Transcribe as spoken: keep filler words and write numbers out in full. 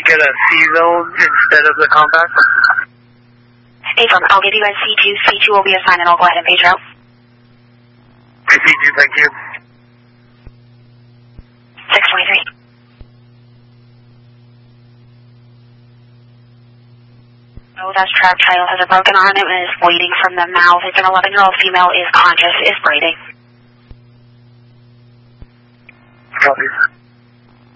get a C zone instead of the compact? Affirm. I'll give you a C two. C two will be assigned and I'll go ahead and page route. C two, thank you. six twenty-three. Oh, that's trapped. Child has a broken arm and is bleeding from the mouth. It's an eleven-year-old female, is conscious, is breathing. Copy.